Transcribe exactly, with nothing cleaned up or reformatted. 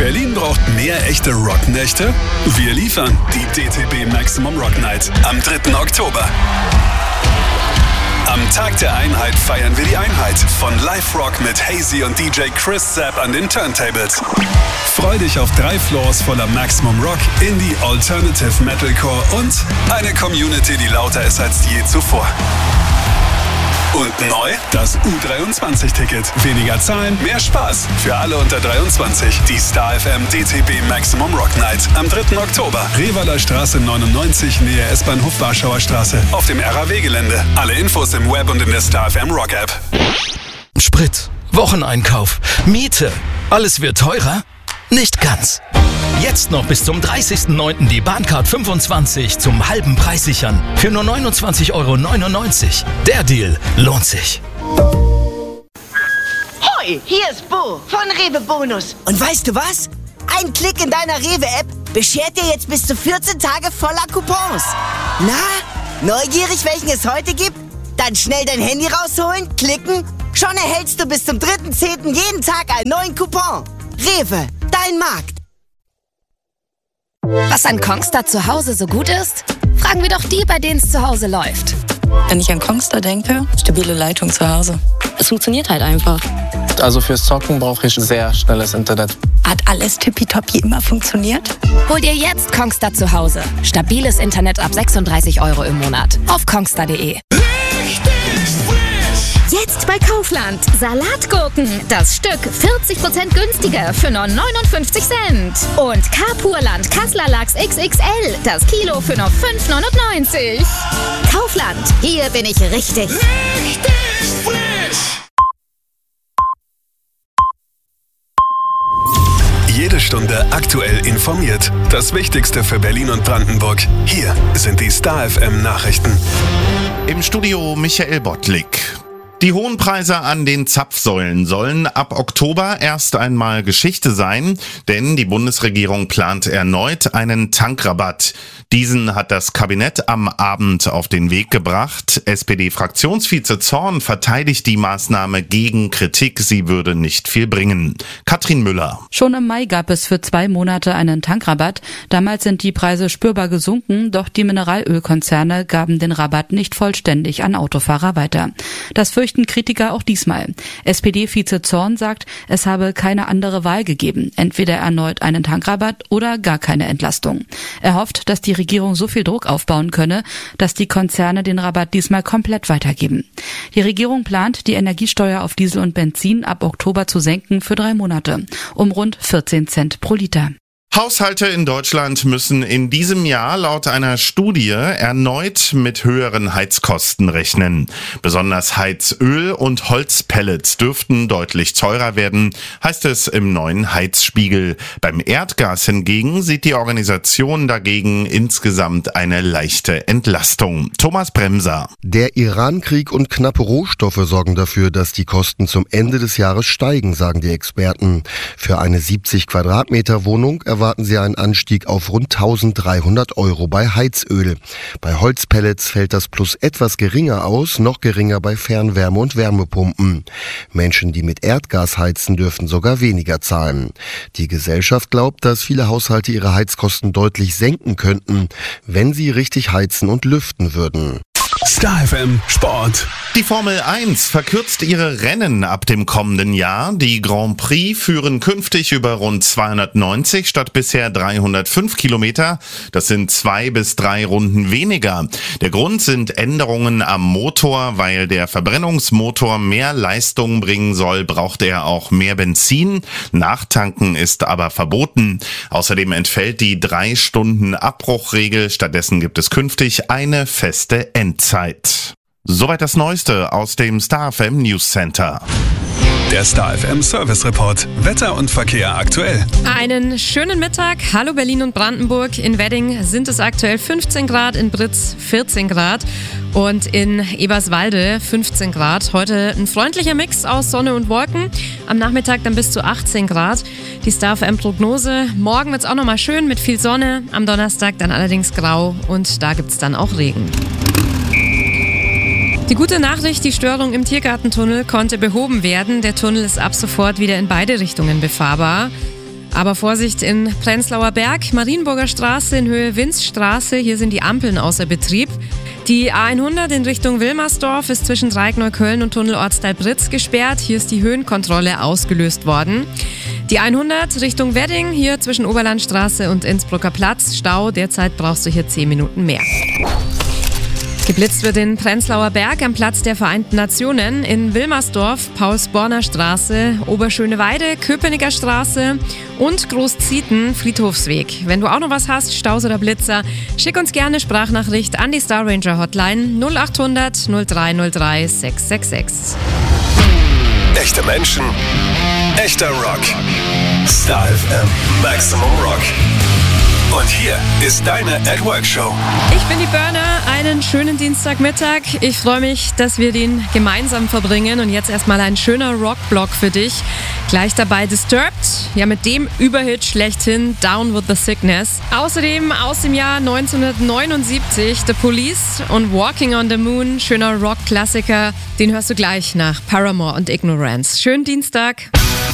Berlin braucht mehr echte Rocknächte? Wir liefern die D T B Maximum Rock Night am dritten Oktober. Am Tag der Einheit feiern wir die Einheit von Live Rock mit Hazy und D J Chris Zapp an den Turntables. Freu dich auf drei Floors voller Maximum Rock, Indie, Alternative, Metalcore und eine Community, die lauter ist als je zuvor. Und neu, das U dreiundzwanzig Ticket. Weniger zahlen, mehr Spaß. Für alle unter dreiundzwanzig. Die Star F M D T B Maximum Rock Night am dritten Oktober. Revaler Straße neunundneunzig, Nähe S-Bahnhof Warschauer Straße. Auf dem R A W-Gelände. Alle Infos im Web und in der Star F M Rock App. Sprit, Wocheneinkauf, Miete. Alles wird teurer? Nicht ganz. Jetzt noch bis zum dreißigsten neunten die Bahncard fünfundzwanzig zum halben Preis sichern. Für nur neunundzwanzig Euro neunundneunzig. Der Deal lohnt sich. Hoi, hier ist Bo von Rewe Bonus. Und weißt du was? Ein Klick in deiner Rewe-App beschert dir jetzt bis zu vierzehn Tage voller Coupons. Na, neugierig, welchen es heute gibt? Dann schnell dein Handy rausholen, klicken. Schon erhältst du bis zum dritten zehnten jeden Tag einen neuen Coupon. Rewe, dein Markt. Was an Kongstar zu Hause so gut ist? Fragen wir doch die, bei denen es zu Hause läuft. Wenn ich an Kongstar denke, stabile Leitung zu Hause. Es funktioniert halt einfach. Also fürs Zocken brauche ich sehr schnelles Internet. Hat alles tippitoppi immer funktioniert? Hol dir jetzt Kongstar zu Hause. Stabiles Internet ab sechsunddreißig Euro im Monat. Auf kongstar punkt de. Jetzt bei Kaufland. Salatgurken. Das Stück vierzig Prozent günstiger für nur neunundfünfzig Cent. Und Carpurland Kassler Lachs X X L. Das Kilo für nur fünf neunundneunzig. Kaufland. Hier bin ich richtig. Richtig frisch. Jede Stunde aktuell informiert. Das Wichtigste für Berlin und Brandenburg. Hier sind die Star F M Nachrichten. Im Studio Michael Bottlik. Die hohen Preise an den Zapfsäulen sollen ab Oktober erst einmal Geschichte sein, denn die Bundesregierung plant erneut einen Tankrabatt. Diesen hat das Kabinett am Abend auf den Weg gebracht. S P D-Fraktionsvize Zorn verteidigt die Maßnahme gegen Kritik, sie würde nicht viel bringen. Katrin Müller. Schon im Mai gab es für zwei Monate einen Tankrabatt. Damals sind die Preise spürbar gesunken, doch die Mineralölkonzerne gaben den Rabatt nicht vollständig an Autofahrer weiter. Das fürchten Kritiker auch diesmal. S P D-Vize Zorn sagt, es habe keine andere Wahl gegeben. Entweder erneut einen Tankrabatt oder gar keine Entlastung. Er hofft, dass die Regierung so viel Druck aufbauen könne, dass die Konzerne den Rabatt diesmal komplett weitergeben. Die Regierung plant, die Energiesteuer auf Diesel und Benzin ab Oktober zu senken für drei Monate, um rund vierzehn Cent pro Liter. Haushalte in Deutschland müssen in diesem Jahr laut einer Studie erneut mit höheren Heizkosten rechnen. Besonders Heizöl und Holzpellets dürften deutlich teurer werden, heißt es im neuen Heizspiegel. Beim Erdgas hingegen sieht die Organisation dagegen insgesamt eine leichte Entlastung. Thomas Bremser. Der Iran-Krieg und knappe Rohstoffe sorgen dafür, dass die Kosten zum Ende des Jahres steigen, sagen die Experten. Für eine siebzig Quadratmeter Wohnung erwarten sie einen Anstieg auf rund dreizehnhundert Euro bei Heizöl. Bei Holzpellets fällt das Plus etwas geringer aus, noch geringer bei Fernwärme- und Wärmepumpen. Menschen, die mit Erdgas heizen, dürfen sogar weniger zahlen. Die Gesellschaft glaubt, dass viele Haushalte ihre Heizkosten deutlich senken könnten, wenn sie richtig heizen und lüften würden. Star F M Sport. Die Formel eins verkürzt ihre Rennen ab dem kommenden Jahr. Die Grand Prix führen künftig über rund zweihundertneunzig statt bisher dreihundertfünf Kilometer. Das sind zwei bis drei Runden weniger. Der Grund sind Änderungen am Motor. Weil der Verbrennungsmotor mehr Leistung bringen soll, braucht er auch mehr Benzin. Nachtanken ist aber verboten. Außerdem entfällt die drei Stunden Abbruchregel. Stattdessen gibt es künftig eine feste Endzeit. Soweit das Neueste aus dem Star F M News Center. Der Star F M Service Report. Wetter und Verkehr aktuell. Einen schönen Mittag. Hallo Berlin und Brandenburg. In Wedding sind es aktuell fünfzehn Grad, in Britz vierzehn Grad und in Eberswalde fünfzehn Grad. Heute ein freundlicher Mix aus Sonne und Wolken. Am Nachmittag dann bis zu achtzehn Grad. Die Star F M Prognose. Morgen wird es auch nochmal schön mit viel Sonne. Am Donnerstag dann allerdings grau und da gibt es dann auch Regen. Die gute Nachricht, die Störung im Tiergartentunnel konnte behoben werden. Der Tunnel ist ab sofort wieder in beide Richtungen befahrbar. Aber Vorsicht in Prenzlauer Berg, Marienburger Straße in Höhe Winzstraße, hier sind die Ampeln außer Betrieb. Die A hundert in Richtung Wilmersdorf ist zwischen Dreieckneukölln und Tunnel Ortsteil-Britz gesperrt. Hier ist die Höhenkontrolle ausgelöst worden. Die hundert Richtung Wedding, hier zwischen Oberlandstraße und Innsbrucker Platz. Stau, derzeit brauchst du hier zehn Minuten mehr. Geblitzt wird in Prenzlauer Berg am Platz der Vereinten Nationen, in Wilmersdorf, Paulsborner Straße, Oberschöneweide, Köpenicker Straße und Großzieten, Friedhofsweg. Wenn du auch noch was hast, Staus oder Blitzer, schick uns gerne Sprachnachricht an die Star Ranger Hotline null acht hundert null drei null drei sechs sechs sechs. Echte Menschen, echter Rock. Star F M, Maximum Rock. Und hier ist deine At Work Show. Ich bin die Burner, einen schönen Dienstagmittag. Ich freue mich, dass wir den gemeinsam verbringen. Und jetzt erstmal ein schöner Rockblock für dich. Gleich dabei Disturbed, ja mit dem Überhit schlechthin Down with the Sickness. Außerdem aus dem Jahr neunzehnhundertneunundsiebzig The Police und Walking on the Moon, schöner Rock-Klassiker. Den hörst du gleich nach Paramore und Ignorance. Schönen Dienstag.